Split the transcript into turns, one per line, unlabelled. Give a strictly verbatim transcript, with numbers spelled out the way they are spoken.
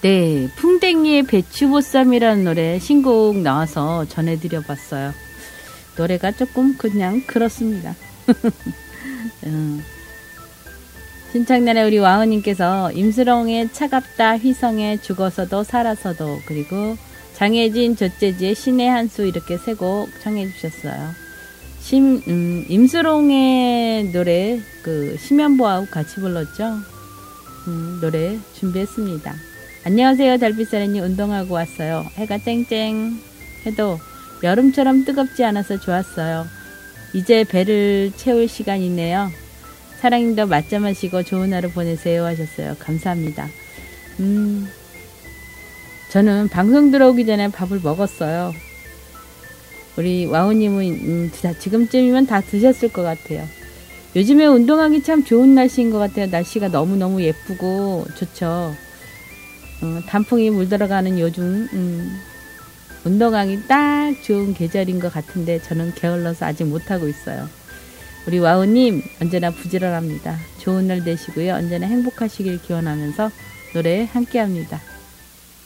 네, 풍뎅이의 배추보쌈이라는 노래 신곡 나와서 전해드려봤어요. 노래가 조금 그냥 그렇습니다. 음. 신창년에 우리 와우님께서 임수롱의 차갑다 휘성에 죽어서도 살아서도, 그리고 장혜진 조재지의 신의 한수, 이렇게 세 곡 청해 주셨어요. 심, 음, 임수롱의 노래 그 심연보하고 같이 불렀죠. 음, 노래 준비했습니다. 안녕하세요, 달빛사랑님. 운동하고 왔어요. 해가 쨍쨍 해도 여름처럼 뜨겁지 않아서 좋았어요. 이제 배를 채울 시간이네요. 사랑님도 맛점 하시고 좋은 하루 보내세요 하셨어요. 감사합니다. 음, 저는 방송 들어오기 전에 밥을 먹었어요. 우리 와우님은 음, 지금쯤이면 다 드셨을 것 같아요. 요즘에 운동하기 참 좋은 날씨인 것 같아요. 날씨가 너무너무 예쁘고 좋죠. 어, 단풍이 물들어가는 요즘 음, 운동하기 딱 좋은 계절인 것 같은데 저는 게을러서 아직 못하고 있어요. 우리 와우님 언제나 부지런합니다. 좋은 날 되시고요. 언제나 행복하시길 기원하면서 노래 함께합니다.